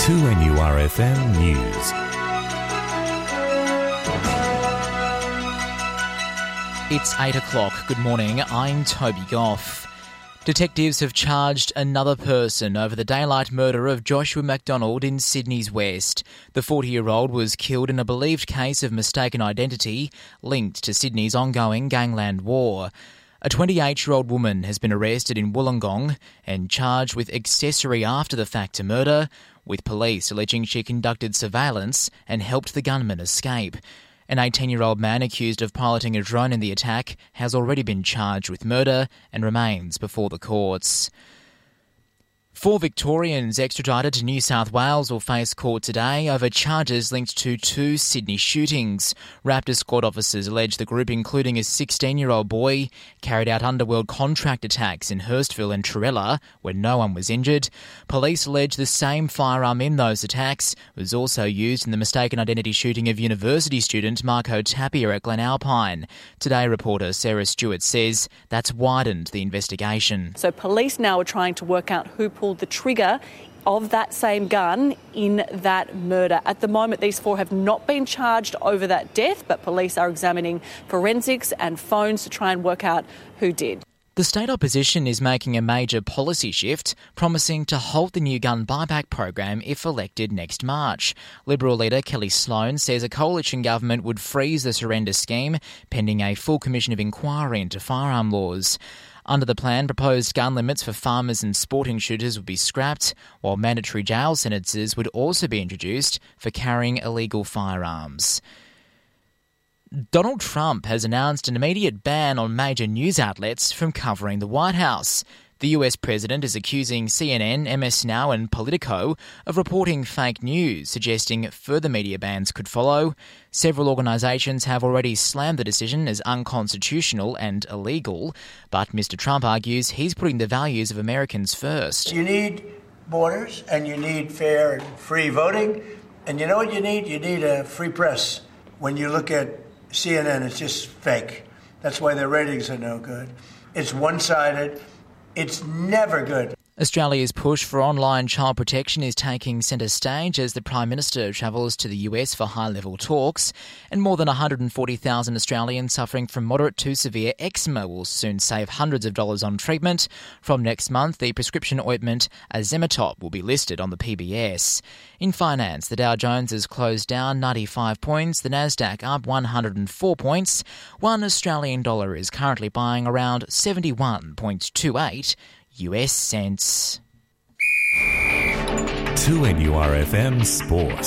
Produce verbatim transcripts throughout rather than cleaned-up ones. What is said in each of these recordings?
two N U R F M News. It's eight o'clock. Good morning, I'm Toby Goff. Detectives have charged another person over the daylight murder of Joshua McDonald in Sydney's West. The forty-year-old was killed in a believed case of mistaken identity linked to Sydney's ongoing gangland war. A twenty-eight-year-old woman has been arrested in Wollongong and charged with accessory after-the-fact to murder, with police alleging she conducted surveillance and helped the gunman escape. An eighteen-year-old man accused of piloting a drone in the attack has already been charged with murder and remains before the courts. Four Victorians extradited to New South Wales will face court today over charges linked to two Sydney shootings. Raptor squad officers allege the group, including a sixteen-year-old boy, carried out underworld contract attacks in Hurstville and Trarella, where no one was injured. Police allege the same firearm in those attacks was also used in the mistaken identity shooting of university student Marco Tapia at Glenalpine. Today, reporter Sarah Stewart says that's widened the investigation. So police now are trying to work out who pulled the trigger of that same gun in that murder. At the moment, these four have not been charged over that death, but police are examining forensics and phones to try and work out who did. The state opposition is making a major policy shift, promising to halt the new gun buyback program if elected next March. Liberal leader Kelly Sloan says a coalition government would freeze the surrender scheme pending a full commission of inquiry into firearm laws. Under the plan, proposed gun limits for farmers and sporting shooters would be scrapped, while mandatory jail sentences would also be introduced for carrying illegal firearms. Donald Trump has announced an immediate ban on major news outlets from covering the White House. The U S president is accusing C N N, M S Now and Politico of reporting fake news, suggesting further media bans could follow. Several organisations have already slammed the decision as unconstitutional and illegal, but Mister Trump argues he's putting the values of Americans first. You need borders and you need fair and free voting, and you know what you need? You need a free press. When you look at C N N, it's just fake. That's why their ratings are no good. It's one-sided. It's never good. Australia's push for online child protection is taking centre stage as the Prime Minister travels to the U S for high-level talks, and more than one hundred forty thousand Australians suffering from moderate to severe eczema will soon save hundreds of dollars on treatment. From next month, the prescription ointment Azematop will be listed on the P B S. In finance, the Dow Jones has closed down ninety-five points, the Nasdaq up one hundred four points. One Australian dollar is currently buying around seventy-one point two eight U S cents. two N U R F M Sport.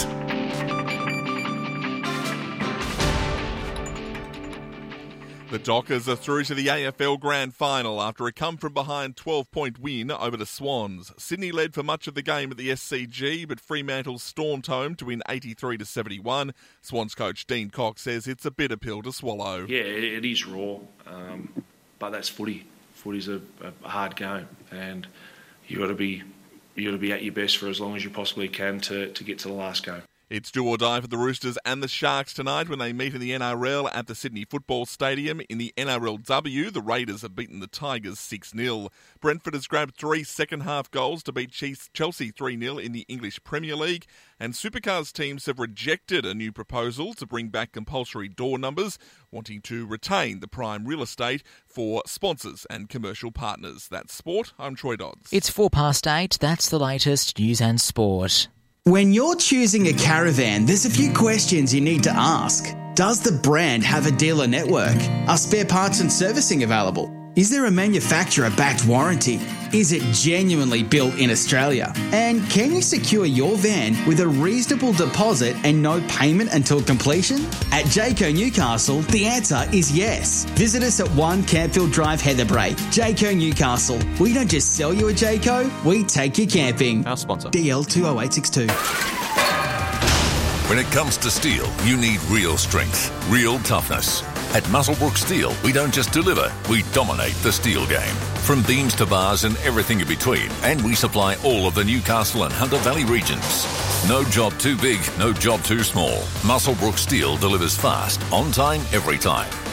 The Dockers are through to the A F L Grand Final after a come-from-behind twelve-point win over the Swans. Sydney led for much of the game at the S C G, but Fremantle stormed home to win eighty-three to seventy-one. Swans coach Dean Cox says it's a bitter pill to swallow. Yeah, it is raw, um, but that's footy. Footy's a, a hard game, and you got to be you got to be at your best for as long as you possibly can to, to get to the last game. It's do or die for the Roosters and the Sharks tonight when they meet in the N R L at the Sydney Football Stadium. In the N R L W, the Raiders have beaten the Tigers six nil. Brentford has grabbed three second-half goals to beat Chelsea three nil in the English Premier League. And Supercars teams have rejected a new proposal to bring back compulsory door numbers, wanting to retain the prime real estate for sponsors and commercial partners. That's sport. I'm Troy Dodds. It's four past eight. That's the latest news and sport. When you're choosing a caravan, there's a few questions you need to ask. Does the brand have a dealer network? Are spare parts and servicing available? Is there a manufacturer-backed warranty? Is it genuinely built in Australia? And can you secure your van with a reasonable deposit and no payment until completion? At Jayco Newcastle, the answer is yes. Visit us at one Campfield Drive, Heatherbrae. Jayco Newcastle. We don't just sell you a Jayco, we take you camping. Our sponsor. D L two oh eight six two. When it comes to steel, you need real strength, real toughness. At Muswellbrook Steel, we don't just deliver, we dominate the steel game. From beams to bars and everything in between. And we supply all of the Newcastle and Hunter Valley regions. No job too big, no job too small. Muswellbrook Steel delivers fast, on time, every time.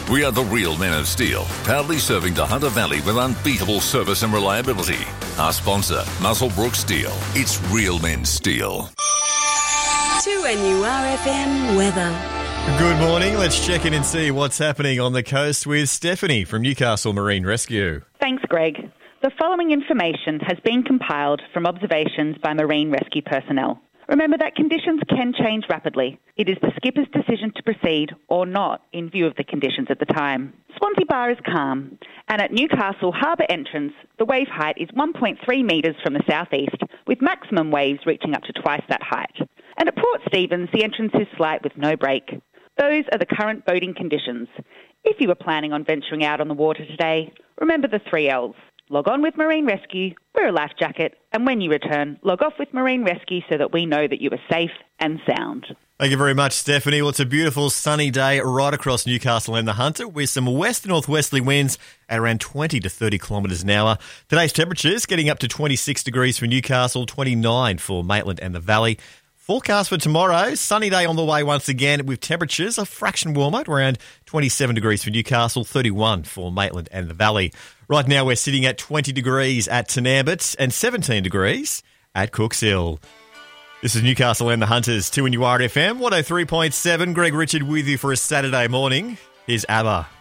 We are the real men of steel, proudly serving the Hunter Valley with unbeatable service and reliability. Our sponsor, Muswellbrook Steel. It's real men's steel. two N U R F M weather. Good morning. Let's check in and see what's happening on the coast with Stephanie from Newcastle Marine Rescue. Thanks, Greg. The following information has been compiled from observations by marine rescue personnel. Remember that conditions can change rapidly. It is the skipper's decision to proceed or not in view of the conditions at the time. Swansea Bar is calm, and at Newcastle Harbour entrance, the wave height is one point three metres from the southeast, with maximum waves reaching up to twice that height. And at Port Stephens, the entrance is slight with no break. Those are the current boating conditions. If you are planning on venturing out on the water today, remember the three L's. Log on with Marine Rescue, wear a life jacket, and when you return, log off with Marine Rescue so that we know that you are safe and sound. Thank you very much, Stephanie. Well, it's a beautiful sunny day right across Newcastle and the Hunter with some west northwesterly winds at around twenty to thirty kilometres an hour. Today's temperatures getting up to twenty-six degrees for Newcastle, twenty-nine for Maitland and the Valley. Forecast for tomorrow, sunny day on the way once again with temperatures a fraction warmer at around twenty-seven degrees for Newcastle, thirty-one for Maitland and the Valley. Right now we're sitting at twenty degrees at Tenambit and seventeen degrees at Cooks Hill. This is Newcastle and the Hunters, two N U R F M, one oh three point seven. Greg Richard with you for a Saturday morning. Here's ABBA.